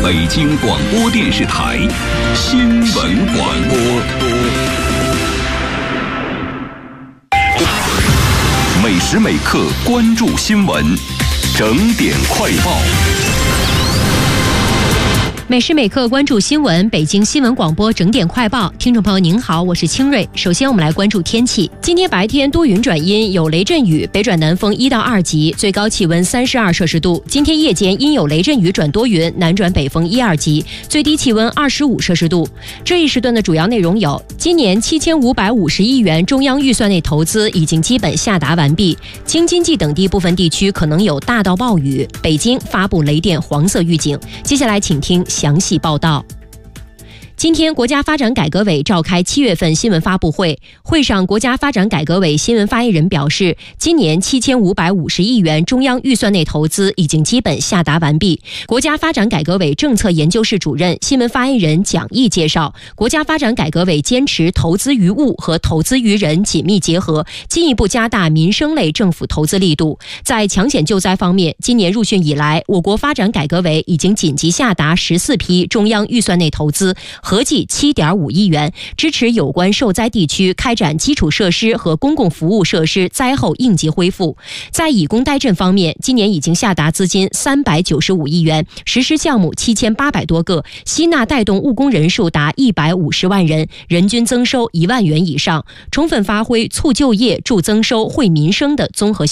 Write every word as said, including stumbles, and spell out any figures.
北京广播电视台新闻广播。每时每刻关注新闻，整点快报。 每时每刻关注新闻，北京新闻广播整点快报。听众朋友您好，我是清瑞。首先我们来关注天气。今天白天多云转阴，有雷阵雨，北转南风一到二级，最高气温三十二摄氏度。今天夜间阴有雷阵雨转多云，南转北风一二级，最低气温二十五摄氏度。这一时段的主要内容有：今年七千五百五十亿元中央预算内投资已经基本下达完毕，京津冀等地部分地区可能有大到暴雨，北京发布雷电黄色预警。接下来请听详细报道。今天，国家发展改革委召开七月份新闻发布会，会上，国家发展改革委新闻发言人表示，今年七千五百五十亿元中央预算内投资已经基本下达完毕。国家发展改革委政策研究室主任、新闻发言人蒋毅介绍，国家发展改革委坚持投资于物和投资于人紧密结合，进一步加大民生类政府投资力度。在抢险救灾方面，今年入汛以来，我国发展改革委已经紧急下达十四批中央预算内投资，合计 七点五亿元，支持有关受灾地区开展基础设施和公共服务设施灾后应急恢复。在以工代赈方面，今年已经下达资金三百九十五亿元，实施项目七千八百多个，吸纳带动务工人数达一百五十万人，人均增收一万元以上，充分发挥促就业、助增收、惠民生的综合效果。